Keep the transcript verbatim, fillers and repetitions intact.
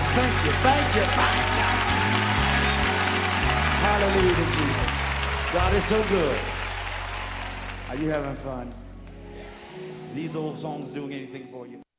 Thank you, thank you, thank you. Hallelujah to Jesus. God is so good. Are you having fun? These old songs doing anything for you?